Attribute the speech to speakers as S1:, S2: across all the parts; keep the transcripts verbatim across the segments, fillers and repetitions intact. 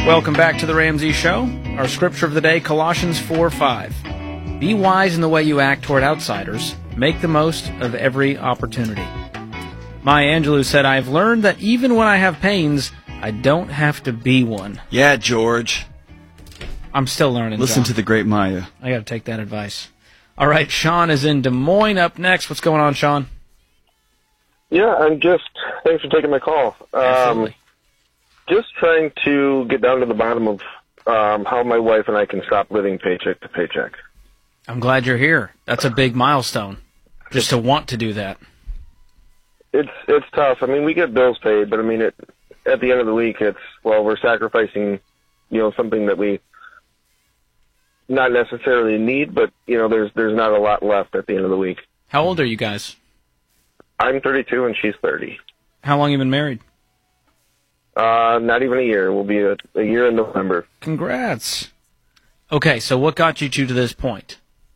S1: Welcome back to the Ramsey Show. Our scripture of the day, Colossians four five. Be wise in the way you act toward outsiders. Make the most of every opportunity. Maya Angelou said, I've learned that even when I have pains, I don't have to be one.
S2: Yeah, George.
S1: I'm still learning,
S2: Listen
S1: John.
S2: to the great Maya.
S1: I got to take that advice. All right, Sean is in Des Moines up next. What's going on, Sean?
S3: Yeah, I'm just, thanks for taking my call.
S1: Absolutely.
S3: Um, just trying to get down to the bottom of um, how my wife and I can stop living paycheck to paycheck.
S1: I'm glad you're here. That's a big milestone, just to want to do that.
S3: It's it's tough. I mean, we get bills paid, but I mean, it, at the end of the week, it's, well, we're sacrificing, you know, something that we not necessarily need, but, you know, there's there's not a lot left at the end of the week.
S1: How old are you guys?
S3: I'm thirty-two and she's thirty.
S1: How long have you been married?
S3: Uh, not even a year. We'll be a, a year in November.
S1: Congrats. Okay, so what got you two to this point?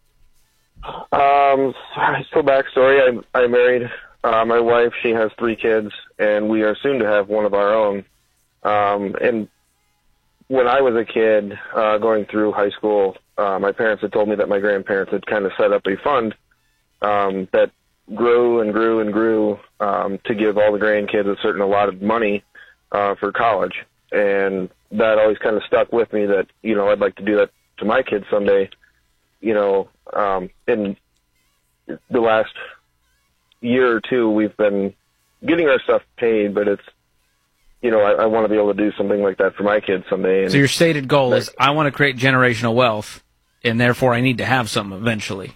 S3: Um, so backstory, I, I married uh, my wife. She has three kids, and we are soon to have one of our own. Um, and when I was a kid, uh, going through high school, uh, my parents had told me that my grandparents had kind of set up a fund um, that grew and grew and grew um, to give all the grandkids a certain allotted money uh, for college. And that always kind of stuck with me that, you know, I'd like to do that to my kids someday. You know, um, in the last year or two, we've been getting our stuff paid, but it's, you know, I, I want to be able to do something like that for my kids someday. And
S1: so your stated goal is, I want to create generational wealth, and therefore I need to have some eventually.